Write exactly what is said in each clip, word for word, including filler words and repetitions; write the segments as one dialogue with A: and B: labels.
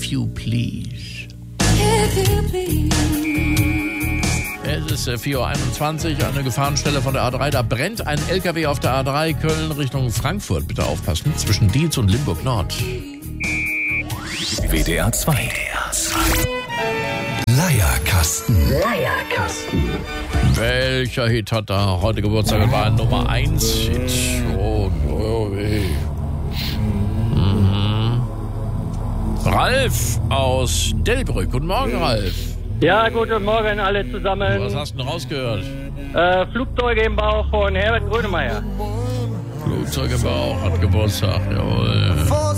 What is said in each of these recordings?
A: If You Please.
B: If you please.
A: Es ist vier Uhr einundzwanzig, eine Gefahrenstelle von der A drei. Da brennt ein L K W auf der A drei, Köln Richtung Frankfurt. Bitte aufpassen, zwischen Dietz und Limburg Nord.
C: W D R zwei. Leierkasten. Leierkasten.
A: Welcher Hit hat da heute Geburtstag? Das war ein Nummer eins Hit. Oh, oh, weh. Mhm. Ralf aus Delbrück. Guten Morgen, Ralf.
D: Ja, guten Morgen alle zusammen.
A: Was hast du denn rausgehört?
D: Äh, Flugzeuge im Bauch von Herbert Grönemeyer.
A: Flugzeug im Bauch hat Geburtstag, jawohl.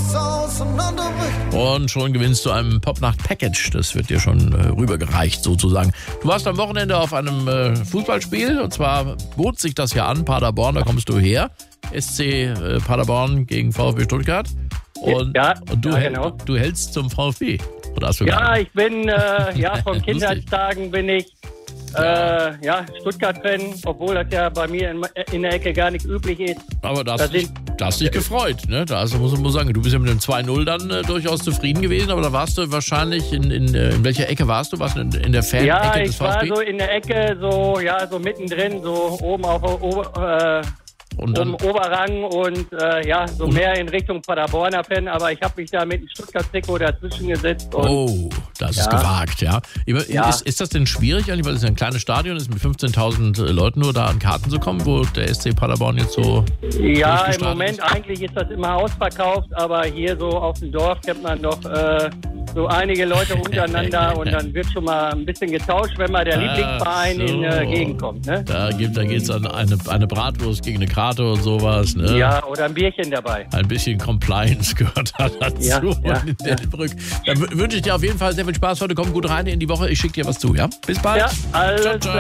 A: Und schon gewinnst du ein Popnacht-Package. Das wird dir schon äh, rübergereicht, sozusagen. Du warst am Wochenende auf einem äh, Fußballspiel. Und zwar bot sich das ja an, Paderborn, da kommst du her. S C äh, Paderborn gegen VfB Stuttgart. Und,
D: ja,
A: und du,
D: ja,
A: hält,
D: genau.
A: du hältst zum VfB. Oder hast du
D: Ja,
A: gar
D: ich bin, äh, ja, von Kindheitstagen bin ich, äh, ja, Stuttgart-Fan, obwohl das ja bei mir in, in der Ecke gar nicht üblich ist.
A: Aber da
D: Da
A: hast, dich,
D: sind-
A: da hast dich gefreut, ne? Da hast, muss man sagen, du bist ja mit dem zwei null dann äh, durchaus zufrieden gewesen, aber da warst du wahrscheinlich, in, in, äh, in welcher Ecke warst du? Warst du in, in der Fan-Ecke
D: Ja,
A: des
D: ich war
A: VfB?
D: so in der Ecke, so, ja, so mittendrin, so oben auf der Ober, äh,
A: Und dann,
D: um Oberrang und äh, ja, so mehr in Richtung Paderborner Fan, aber ich habe mich da mit dem Stuttgart-Trikot dazwischen gesetzt. Und
A: oh, das ist
D: Ja.
A: gewagt, ja. Ist,
D: Ja.
A: ist das denn schwierig eigentlich, weil es ja ein kleines Stadion ist, mit fünfzehntausend Leuten nur da an Karten zu kommen, wo der S C Paderborn jetzt so
D: ja, im
A: durchgestartet
D: Moment
A: ist?
D: eigentlich ist das immer ausverkauft, aber hier so auf dem Dorf kennt man doch äh, so einige Leute untereinander und dann wird schon mal ein bisschen getauscht, wenn mal der
A: Ach
D: Lieblingsverein in äh,
A: so.
D: Gegend kommt. Ne?
A: Da, gibt, da geht es an eine, eine Bratwurst gegen eine Karte und sowas, ne?
D: Ja, oder ein Bierchen dabei.
A: Ein bisschen Compliance gehört da dazu.
D: Ja, ja,
A: in Delbrück. Dann w- wünsche ich dir auf jeden Fall sehr viel Spaß heute. Komm gut rein in die Woche. Ich schicke dir was zu, ja? Bis bald.
D: Ja, alles
A: Ciao, ciao.